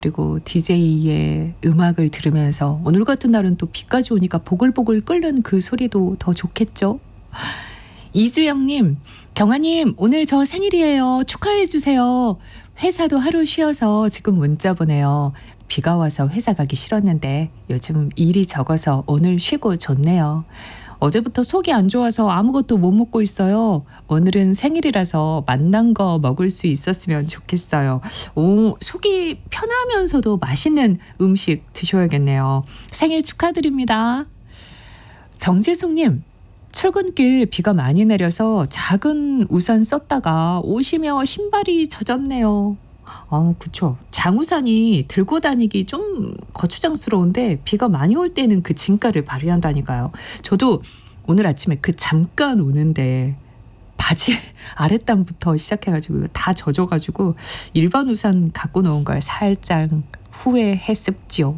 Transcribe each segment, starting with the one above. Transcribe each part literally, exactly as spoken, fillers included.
그리고 디제이의 음악을 들으면서 오늘 같은 날은 또 비까지 오니까 보글보글 끓는 그 소리도 더 좋겠죠. 이주영님, 경아님 오늘 저 생일이에요. 축하해 주세요. 회사도 하루 쉬어서 지금 문자 보내요. 비가 와서 회사 가기 싫었는데 요즘 일이 적어서 오늘 쉬고 좋네요. 어제부터 속이 안 좋아서 아무것도 못 먹고 있어요. 오늘은 생일이라서 맛난 거 먹을 수 있었으면 좋겠어요. 오, 속이 편하면서도 맛있는 음식 드셔야겠네요. 생일 축하드립니다. 정재숙님, 출근길 비가 많이 내려서 작은 우산 썼다가 오시며 신발이 젖었네요. 아, 그쵸. 장우산이 들고 다니기 좀 거추장스러운데 비가 많이 올 때는 그 진가를 발휘한다니까요. 저도 오늘 아침에 그 잠깐 오는데 바지 아랫단부터 시작해가지고 다 젖어가지고 일반 우산 갖고 놓은 걸 살짝 후회했습지요.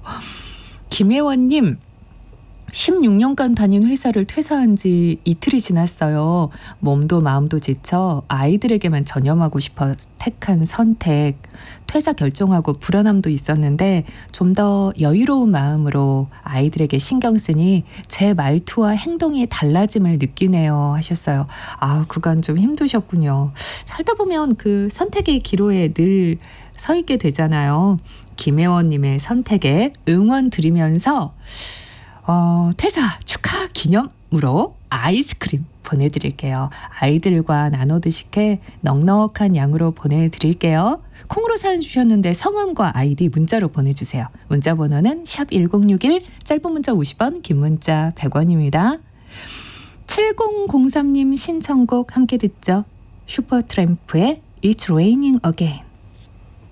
김혜원님, 십육 년간 다닌 회사를 퇴사한 지 이틀이 지났어요. 몸도 마음도 지쳐 아이들에게만 전념하고 싶어 택한 선택. 퇴사 결정하고 불안함도 있었는데 좀 더 여유로운 마음으로 아이들에게 신경 쓰니 제 말투와 행동이 달라짐을 느끼네요 하셨어요. 아, 그간 좀 힘드셨군요. 살다 보면 그 선택의 기로에 늘 서 있게 되잖아요. 김혜원님의 선택에 응원 드리면서 어, 퇴사 축하 기념으로 아이스크림 보내드릴게요. 아이들과 나눠 드시게 넉넉한 양으로 보내드릴게요. 콩으로 사연 주셨는데 성함과 아이디 문자로 보내주세요. 문자 번호는 샵 일공육일, 짧은 문자 오십 원, 긴 문자 백 원입니다. 칠공공삼님 신청곡 함께 듣죠. 슈퍼트램프의 It's Raining Again.